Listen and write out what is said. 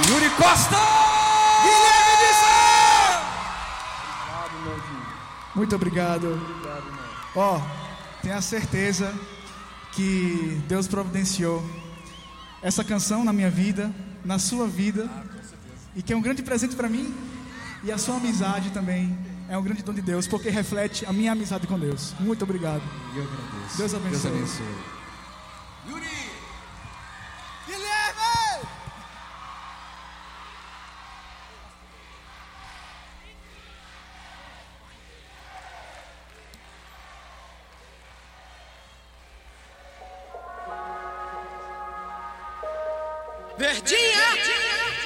Yuri Costa! Guilherme de Sá! Obrigado, meu filho. Muito obrigado. Obrigado, irmão. Ó, tenha certeza que Deus providenciou essa canção na minha vida, na sua vida, e que é um grande presente para mim, e a sua amizade também é um grande dom de Deus, porque reflete a minha amizade com Deus. Muito obrigado. Eu agradeço. Deus abençoe. Deus abençoe. Yuri! Guilherme! Verdinha!